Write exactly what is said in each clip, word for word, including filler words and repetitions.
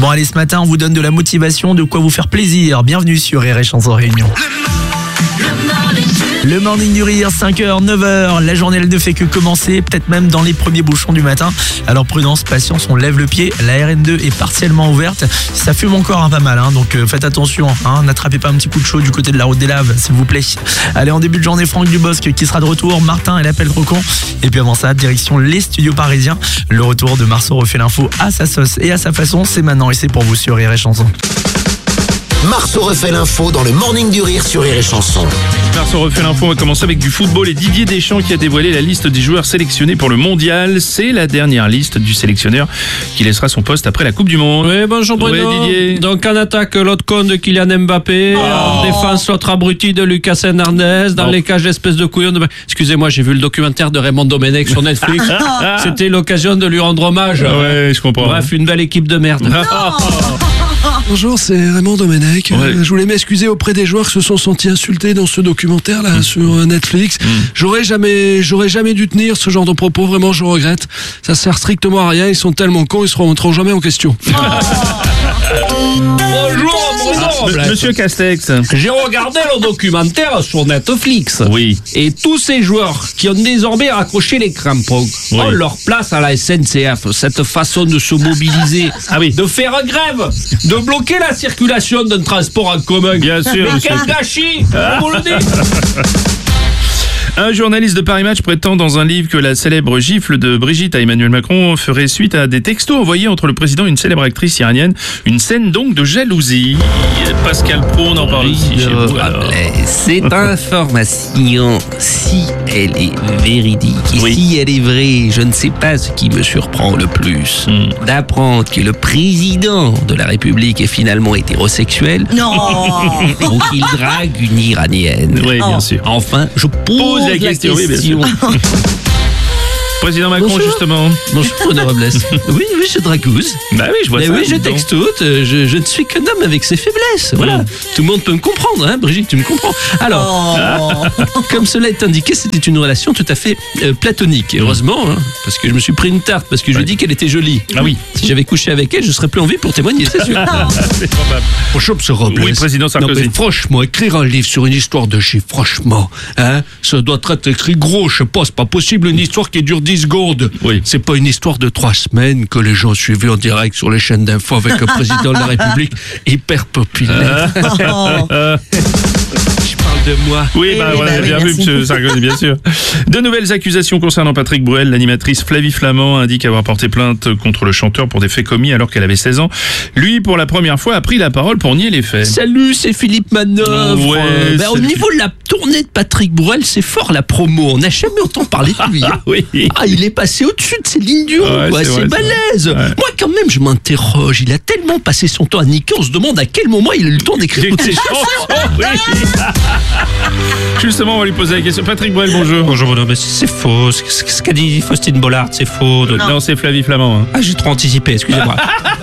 Bon allez, ce matin on vous donne de la motivation, de quoi vous faire plaisir. Bienvenue sur Rire et Chanson Réunion. Le morning du rire, cinq heures, neuf heures, la journée elle ne fait que commencer, peut-être même dans les premiers bouchons du matin. Alors prudence, patience, on lève le pied, la R N deux est partiellement ouverte, ça fume encore hein, pas mal, hein, donc euh, faites attention, hein, n'attrapez pas un petit coup de chaud du côté de la route des Laves, s'il vous plaît. Allez, en début de journée, Franck Dubosc qui sera de retour, Martin et l'appel trop con, et puis avant ça, direction les studios parisiens. Le retour de Marceau refait l'info à sa sauce et à sa façon, c'est maintenant et c'est pour vous sur Rire et Chanson. Marceau refait l'info dans le Morning du Rire sur Rire et Chanson. Marceau refait l'info, on va commencer avec du football et Didier Deschamps qui a dévoilé la liste des joueurs sélectionnés pour le mondial. C'est la dernière liste du sélectionneur qui laissera son poste après la Coupe du Monde. Oui, bonjour Bruno. Ouais, Didier. Donc en attaque, l'autre con de Kylian Mbappé. Oh. En défense, l'autre abruti de Lucas Hernandez. Dans oh. les cages, l'espèce de couillon de... Excusez-moi, j'ai vu le documentaire de Raymond Domenech sur Netflix. C'était l'occasion de lui rendre hommage. Ah ouais, je comprends. Bref, une belle équipe de merde. Bonjour, c'est Raymond Domenech. Ouais. Euh, je voulais m'excuser auprès des joueurs qui se sont sentis insultés dans ce documentaire là mmh. sur Netflix. Mmh. J'aurais jamais, j'aurais jamais dû tenir ce genre de propos. Vraiment, je regrette. Ça sert strictement à rien. Ils sont tellement cons, ils se remonteront jamais en question. Oh. Bonjour, bonjour. M- Monsieur Castex. J'ai regardé le documentaire sur Netflix. Oui. Et tous ces joueurs qui ont désormais raccroché les crampons oui. ont leur place à la S N C F. Cette façon de se mobiliser, ah oui. de faire grève, de bloquer la circulation d'un transport en commun. Bien sûr. Mais quel gâchis, on vous le dit. Un journaliste de Paris Match prétend dans un livre que la célèbre gifle de Brigitte à Emmanuel Macron ferait suite à des textos envoyés entre le président et une célèbre actrice iranienne. Une scène donc de jalousie. Pascal Pro, on en parle ici chez vous. Cette information, si elle est véridique et oui. si elle est vraie, je ne sais pas ce qui me surprend le plus. Mm. D'apprendre que le président de la République est finalement hétérosexuel. Non. Ou qu'il drague une Iranienne. Oui, bien sûr. Enfin, je pose la question. la question. Oui, Président Macron, Bonjour. justement. Bonjour, Bruno Robles. Oui, oui, je dragouse. Bah oui, je vois Mais ça. oui, je textote. Je, je ne suis qu'un homme avec ses faiblesses. Voilà. Mmh. Tout le monde peut me comprendre, hein, Brigitte, tu me comprends. Alors, oh. comme cela est indiqué, c'était une relation tout à fait euh, platonique. Et heureusement, hein, parce que je me suis pris une tarte, parce que je lui ai dit qu'elle était jolie. Ah oui. Si j'avais couché avec elle, je serais plus en vie pour témoigner, c'est sûr. C'est probable. Bonjour, M. Robles. Oui, président Sarkozy. Non, mais franchement, écrire un livre sur une histoire de gifle, franchement, hein, ça doit être écrit gros, je sais pas, c'est pas possible, une histoire qui dure dix secondes. Oui. C'est pas une histoire de trois semaines que les gens suivaient en direct sur les chaînes d'info avec un président de la République hyper populaire. Je parle de moi. Oui, bah, oui, on bah a oui, bien merci. vu, M. Sarkozy, bien sûr. De nouvelles accusations concernant Patrick Bruel. L'animatrice Flavie Flamand indique avoir porté plainte contre le chanteur pour des faits commis alors qu'elle avait seize ans. Lui, pour la première fois, a pris la parole pour nier les faits. Salut, c'est Philippe Manœuvre. Ouais, Euh, ben, au salut. niveau de la tournée de Patrick Bruel, c'est fort la promo. On n'a jamais entendu parler de lui. Ah oui. Ah, il est passé au-dessus de Céline Dion, Ouais, quoi. c'est C'est, vrai, c'est balèze. vrai. Ouais. Moi, quand même, je m'interroge. Il a tellement passé son temps à niquer, on se demande à quel moment il a eu le temps d'écrire toutes ces chansons. Oui. Justement, on va lui poser la question. Patrick Bruel, bonjour. Bonjour Bruno, mais c'est faux. Ce ce qu'a dit Faustine Bollard, c'est faux. Non, non c'est Flavie Flamand. Hein. Ah, j'ai trop anticipé, excusez-moi.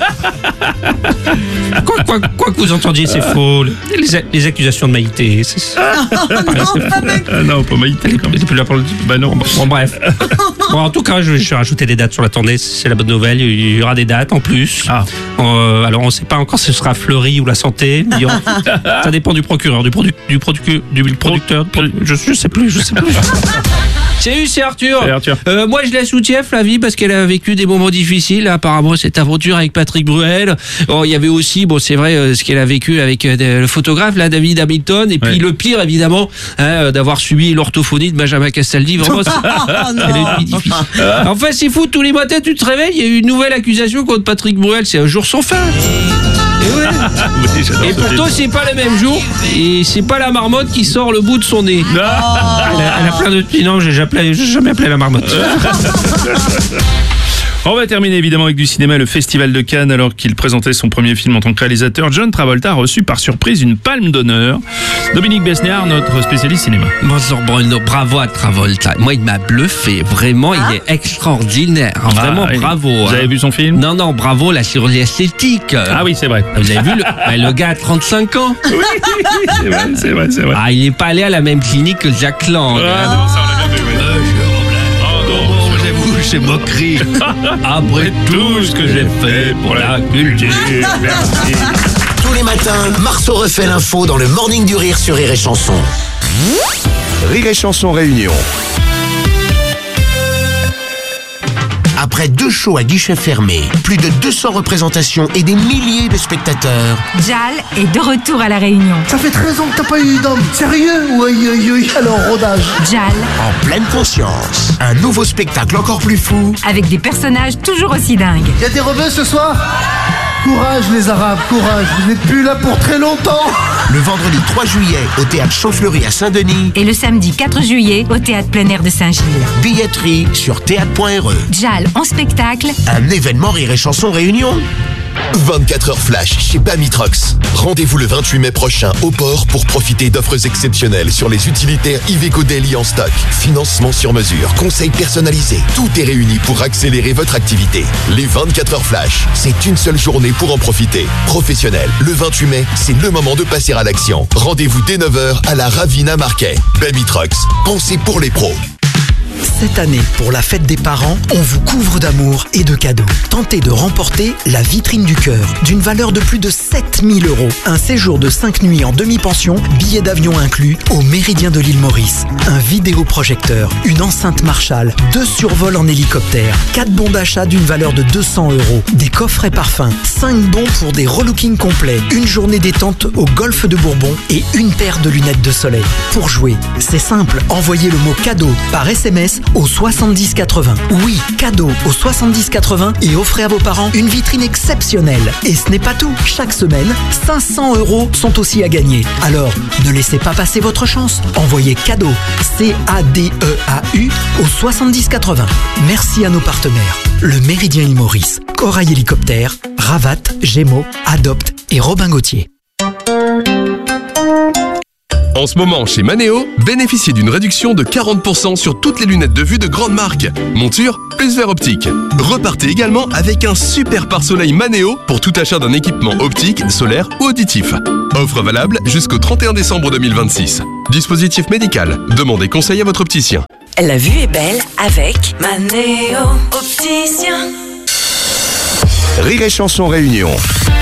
quoi, quoi, quoi que vous entendiez, c'est faux. Les, les accusations de Maïté, c'est ça. Ah non, pas Maïté. quand même. Depuis là pour le... Bah non. Bon, bref. Bon, en tout cas, je vais, je vais rajouter des dates sur la tournée. C'est la bonne nouvelle. Il y aura des dates en plus. Ah. Euh, alors, on ne sait pas encore si ce sera Fleury ou la santé. Mais on- ça dépend du procureur, du, produ- du, produ- du producteur. du- je, je sais plus, je sais plus. Salut, c'est Arthur. Salut, Arthur. Euh, moi, je la soutiens, Flavie, parce qu'elle a vécu des moments difficiles. Apparemment, cette aventure avec Patrick Bruel. Oh, il y avait aussi, bon, c'est vrai, euh, ce qu'elle a vécu avec euh, le photographe, là, David Hamilton. Et puis Ouais. le pire, évidemment, hein, euh, d'avoir subi l'orthophonie de Benjamin Castaldi. Vraiment, c'est- elle a une vie difficile. Enfin, c'est fou, tous les matins, tu te réveilles, il y a eu une nouvelle accusation contre Patrick Bruel. C'est un jour sans fin. Et ouais. Oui, j'adore Et ce pourtant, titre. c'est pas le même jour. Et c'est pas la marmotte qui sort le bout de son nez. Elle a, elle a plein de petits noms, j'ai jamais, j'ai jamais appelé la marmotte. On va terminer évidemment avec du cinéma, le Festival de Cannes. Alors qu'il présentait son premier film en tant que réalisateur, John Travolta a reçu par surprise une palme d'honneur. Dominique Besnéard, notre spécialiste cinéma. Bonjour Bruno, bravo à Travolta. Moi, il m'a bluffé. Vraiment, il est extraordinaire. Vraiment, Ah, oui. bravo. Vous hein. avez vu son film? Non, non, bravo, la chirurgie esthétique. Ah oui, c'est vrai. Vous avez vu, le, ben, le gars a trente-cinq ans. Oui, c'est vrai, c'est vrai, c'est vrai. Ah, il n'est pas allé à la même clinique que Jack Lang. Ah, hein. non, ça, on l'a bien vu, oui. Euh, je- Oh, non, Bon, j'avoue, ces moqueries. Après tout ce que j'ai fait pour la culture. Merci. Tous les matins, Marceau refait l'info dans le Morning du Rire sur Rire et Chanson. Rire et Chanson Réunion. Après deux shows à guichet fermé, plus de deux cents représentations et des milliers de spectateurs, Jal est de retour à La Réunion. Ça fait treize ans que t'as pas eu d'homme. Sérieux? Oui, oui, oui. Alors, rodage. Jal, en pleine conscience. Un nouveau spectacle encore plus fou. avec des personnages toujours aussi dingues. Y a des rebeux ce soir? Courage les Arabes, courage. Vous n'êtes plus là pour très longtemps. Le vendredi trois juillet au théâtre Champfleury à Saint-Denis. Et le samedi quatre juillet au théâtre plein air de Saint-Gilles. Billetterie sur théâtre point r e. Jal en spectacle. Un événement Rire et Chanson Réunion. vingt-quatre heures flash chez Bamitrox. Rendez-vous le vingt-huit mai prochain au port pour profiter d'offres exceptionnelles sur les utilitaires Iveco Daily en stock. Financement sur mesure, conseils personnalisés. Tout est réuni pour accélérer votre activité. Les vingt-quatre heures flash, c'est une seule journée pour en profiter. Professionnel, le vingt-huit mai, c'est le moment de passer à l'action. Rendez-vous dès neuf heures à la Ravina Marquet. Bamitrox, pensez pour les pros. Cette année, pour la fête des parents, on vous couvre d'amour et de cadeaux. Tentez de remporter la vitrine du cœur, d'une valeur de plus de sept mille euros. Un séjour de cinq nuits en demi-pension, billets d'avion inclus, au Méridien de l'île Maurice. Un vidéoprojecteur, une enceinte Marshall, deux survols en hélicoptère, quatre bons d'achat d'une valeur de deux cents euros, des coffrets parfums, cinq bons pour des relookings complets, une journée détente au golfe de Bourbon et une paire de lunettes de soleil. Pour jouer, c'est simple, envoyez le mot cadeau par S M S au soixante-dix quatre-vingts. Oui, cadeau au soixante-dix quatre-vingts et offrez à vos parents une vitrine exceptionnelle. Et ce n'est pas tout. Chaque semaine, cinq cents euros sont aussi à gagner. Alors, ne laissez pas passer votre chance. Envoyez cadeau, C A D E A U, au soixante-dix quatre-vingts. Merci à nos partenaires. Le Méridien Île Maurice, Corail Hélicoptère, Ravat, Gémeaux, Adopt et Robin Gauthier. En ce moment, chez Manéo, bénéficiez d'une réduction de quarante pour cent sur toutes les lunettes de vue de grande marque. Monture plus verre optique. Repartez également avec un super pare-soleil Manéo pour tout achat d'un équipement optique, solaire ou auditif. Offre valable jusqu'au trente et un décembre deux mille vingt-six. Dispositif médical. Demandez conseil à votre opticien. La vue est belle avec Manéo Opticien. Rire et Chanson Réunion.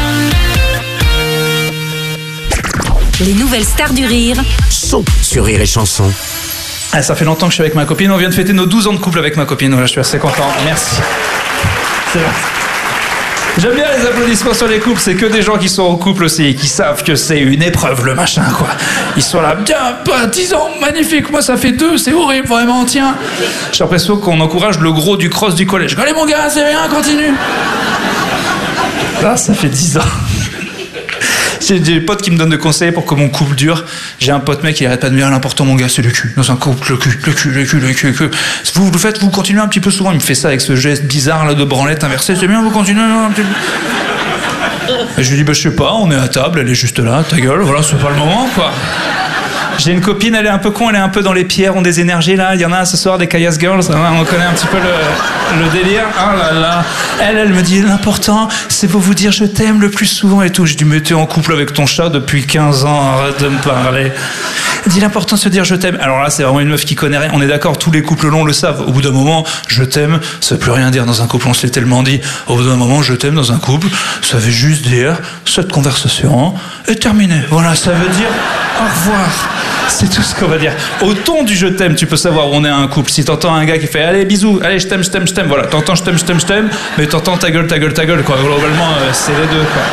Les nouvelles stars du rire sont sur Rire et Chanson. Ah, ça fait longtemps que je suis avec ma copine. On vient de fêter nos douze ans de couple avec ma copine. Voilà, je suis assez content. Merci. C'est bon. J'aime bien les applaudissements sur les couples. C'est que des gens qui sont en couple aussi et qui savent que c'est une épreuve, le machin, quoi. Ils sont là, bien, pas dix ans, magnifique. Moi, ça fait deux, c'est horrible, vraiment, tiens. J'ai l'impression qu'on encourage le gros du cross du collège. Allez, mon gars, c'est bien, continue. Là, ça fait dix ans. J'ai des potes qui me donnent des conseils pour que mon couple dure. J'ai un pote mec, il arrête pas de me dire l'important, mon gars, c'est le cul. Dans un couple, le cul, le cul, le cul, le cul, le cul. Vous, vous le faites, vous continuez un petit peu souvent. Il me fait ça avec ce geste bizarre là de branlette inversée. C'est bien, vous continuez un petit peu. Et je lui dis, bah, je sais pas, on est à table, elle est juste là, ta gueule, voilà, c'est pas le moment, quoi. J'ai une copine, elle est un peu con, elle est un peu dans les pierres, ont des énergies là. Il y en a ce soir des Kayas Girls, on connaît un petit peu le, le délire. Oh là là. Elle, elle me dit l'important, c'est pour vous dire je t'aime le plus souvent et tout. J'ai dit mais t'es en couple avec ton chat depuis quinze ans, arrête de me parler. Elle dit l'important c'est de se dire je t'aime. Alors là c'est vraiment une meuf qui connaît rien. On est d'accord, tous les couples longs le savent. Au bout d'un moment, je t'aime, ça veut plus rien dire dans un couple, on se l'est tellement dit. Au bout d'un moment, je t'aime dans un couple, ça veut juste dire cette conversation est terminée. Voilà, ça veut dire au revoir. C'est tout ce qu'on va dire. Au ton du je t'aime, tu peux savoir où on est à un couple. Si t'entends un gars qui fait allez bisous, allez je t'aime, je t'aime, je t'aime, voilà, t'entends je t'aime, je t'aime, je t'aime, mais t'entends ta gueule, ta gueule, ta gueule, quoi. Globalement, euh, c'est les deux, quoi.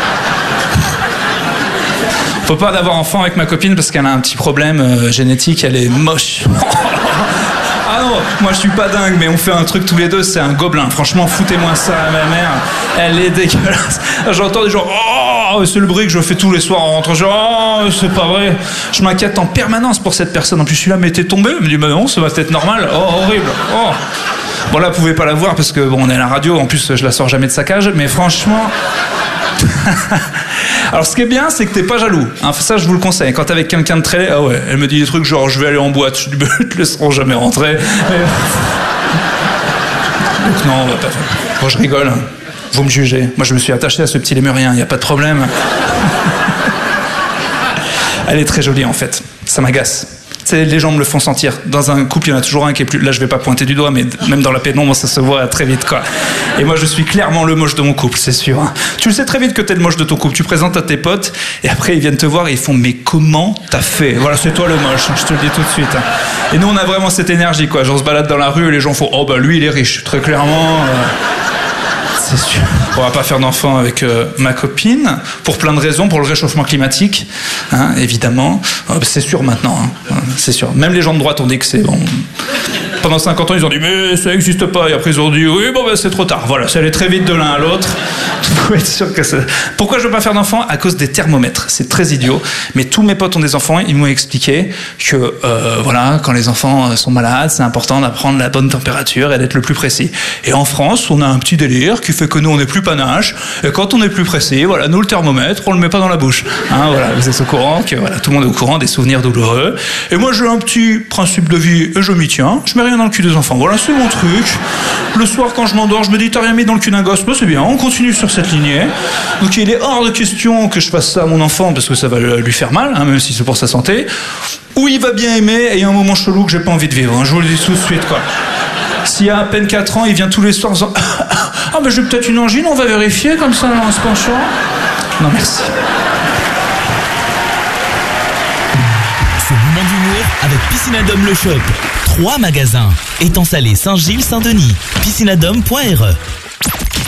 Faut pas d'avoir enfant avec ma copine parce qu'elle a un petit problème euh, génétique, elle est moche. Ah non, moi je suis pas dingue, mais on fait un truc tous les deux, c'est un gobelin. Franchement, foutez-moi ça à ma mère. Elle est dégueulasse. J'entends des gens, oh, c'est le bruit que je fais tous les soirs en rentrant. Genre, oh, c'est pas vrai. Je m'inquiète en permanence pour cette personne. En plus, je suis là, mais t'es tombé. Elle me dit, bah non, ça va peut-être normal. Oh, horrible. Oh. Bon, là, vous pouvez pas la voir parce que bon, on est à la radio. En plus, je la sors jamais de sa cage, mais franchement. Alors ce qui est bien c'est que t'es pas jaloux hein, ça je vous le conseille quand t'es avec quelqu'un de très laid. Ah ouais, elle me dit des trucs genre je vais aller en boîte, je dis bah, ils te laisseront jamais rentrer. Mais... donc non on va pas faire. Bon je rigole hein. Vous me jugez, moi je me suis attaché à ce petit lémurien, y a pas de problème. Elle est très jolie en fait, ça m'agace. C'est, les gens me le font sentir. Dans un couple, il y en a toujours un qui est plus... Là, je vais pas pointer du doigt, mais même dans la pénombre, ça se voit très vite, quoi. Et moi, je suis clairement le moche de mon couple, c'est sûr. Hein. Tu le sais très vite que t'es le moche de ton couple. Tu présentes à tes potes, et après, ils viennent te voir et ils font « Mais comment t'as fait ?» Voilà, c'est toi le moche, hein, je te le dis tout de suite. Hein. Et nous, on a vraiment cette énergie, quoi. Genre, on se balade dans la rue et les gens font « Oh, bah lui, il est riche. » Très clairement... Euh... C'est sûr. On va pas faire d'enfant avec euh, ma copine, pour plein de raisons, pour le réchauffement climatique, hein, évidemment. Euh, c'est sûr maintenant, hein, c'est sûr. Même les gens de droite ont dit que c'est bon. Pendant cinquante ans, ils ont dit mais ça n'existe pas. Et après, ils ont dit oui, bon, ben, c'est trop tard. Voilà, c'est allé très vite de l'un à l'autre. Vous pouvez être sûr que c'est... Pourquoi je veux pas faire d'enfant ? À cause des thermomètres. C'est très idiot. Mais tous mes potes ont des enfants. Ils m'ont expliqué que euh, voilà, quand les enfants sont malades, c'est important d'apprendre la bonne température et d'être le plus précis. Et en France, on a un petit délire qui fait que nous, on est plus panache. Et quand on est plus précis, voilà, nous, le thermomètre, on le met pas dans la bouche. Hein, voilà, vous êtes au courant que voilà, tout le monde est au courant des souvenirs douloureux. Et moi, j'ai un petit principe de vie et je m'y tiens. Je mets rien dans le cul des enfants. Voilà, c'est mon truc. Le soir, quand je m'endors, je me dis, t'as rien mis dans le cul d'un gosse. Bah, c'est bien, on continue sur cette lignée. Donc, il est hors de question que je fasse ça à mon enfant parce que ça va lui faire mal, hein, même si c'est pour sa santé. Ou il va bien aimer et il y a un moment chelou que j'ai pas envie de vivre. Hein, je vous le dis tout de suite, quoi. S'il y a à peine quatre ans, il vient tous les soirs en disant ah, ben j'ai peut-être une angine, on va vérifier comme ça en se penchant. Non, merci. Ce moment d'humour avec Piscinadome le Shop. Trois magasins. Étang Salé, Saint-Gilles, Saint-Denis. piscinadome point r e